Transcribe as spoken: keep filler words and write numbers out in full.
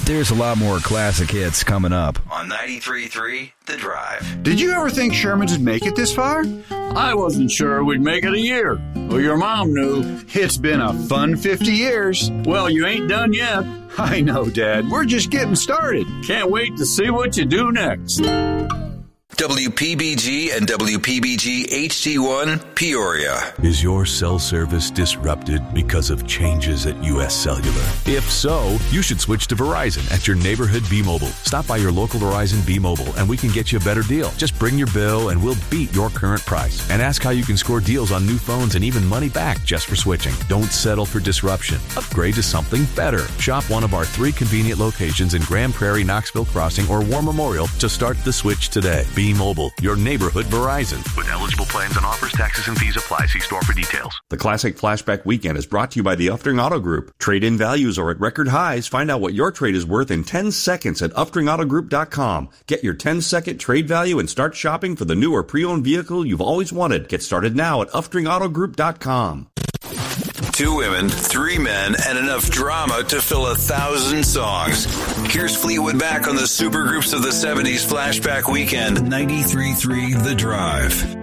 there's a lot more classic hits coming up on ninety-three point three The Drive. Did you ever think Sherman's would make it this far? I wasn't sure we'd make it a year. Well, your mom knew. It's been a fun fifty years. Well, you ain't done yet. I know, Dad. We're just getting started. Can't wait to see what you do next. W P B G and W P B G H D one, Peoria. Is your cell service disrupted because of changes at U S Cellular? If so, you should switch to Verizon at your neighborhood B-Mobile. Stop by your local Verizon B-Mobile and we can get you a better deal. Just bring your bill and we'll beat your current price. And ask how you can score deals on new phones and even money back just for switching. Don't settle for disruption. Upgrade to something better. Shop one of our three convenient locations in Grand Prairie, Knoxville Crossing, or War Memorial to start the switch today. B-Mobile, your neighborhood Verizon. With eligible plans and offers, taxes and fees apply. See store for details. The Classic Flashback Weekend is brought to you by the Uftring Auto Group. Trade-in values are at record highs. Find out what your trade is worth in ten seconds at uftring auto group dot com. Get your ten-second trade value and start shopping for the new or pre-owned vehicle you've always wanted. Get started now at uftring auto group dot com. Two women, three men, and enough drama to fill a thousand songs. Here's Fleetwood Mac on the supergroups of the seventies Flashback Weekend. ninety-three point three The Drive.